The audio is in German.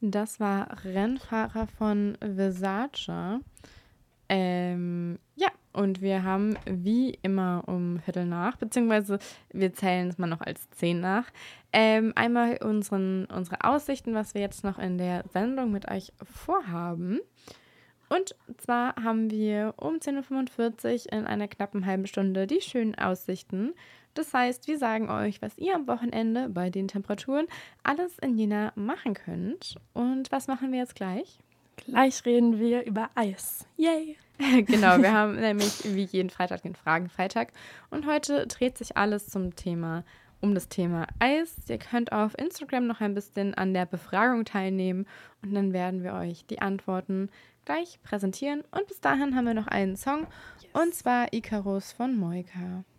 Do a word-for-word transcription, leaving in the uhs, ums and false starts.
Das war Rennfahrer von Versace. Ähm, ja, und wir haben wie immer um Viertel nach, beziehungsweise wir zählen es mal noch als zehn nach, ähm, einmal unseren, unsere Aussichten, was wir jetzt noch in der Sendung mit euch vorhaben. Und zwar haben wir um zehn Uhr fünfundvierzig in einer knappen halben Stunde die schönen Aussichten. Das heißt, wir sagen euch, was ihr am Wochenende bei den Temperaturen alles in Jena machen könnt. Und was machen wir jetzt gleich? Gleich reden wir über Eis. Yay! Genau, wir haben nämlich wie jeden Freitag den Fragenfreitag. Und heute dreht sich alles zum Thema, um das Thema Eis. Ihr könnt auf Instagram noch ein bisschen an der Befragung teilnehmen und dann werden wir euch die Antworten gleich präsentieren. Und bis dahin haben wir noch einen Song, yes. Und zwar Icarus von Moika.